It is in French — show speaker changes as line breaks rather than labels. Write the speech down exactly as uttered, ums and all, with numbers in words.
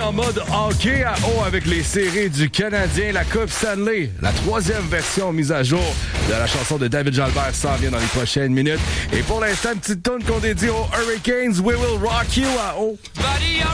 en mode hockey à eau avec les séries du Canadien, la Coupe Stanley. La troisième version mise à jour de la chanson de David Jalbert s'en vient dans les prochaines minutes. Et pour l'instant, une petite tune qu'on dédie aux Hurricanes, We Will Rock You à eau.
Buddy,